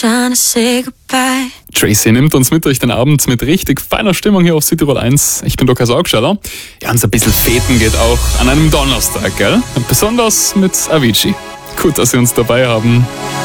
trying to say goodbye. Tracy nimmt uns mit durch den Abend mit richtig feiner Stimmung hier auf Südtirol 1. Ich bin Lukas Augsteller. Ja, und so ein bisschen Feten geht auch an einem Donnerstag, gell? Und besonders mit Avicii. Gut, dass Sie uns dabei haben.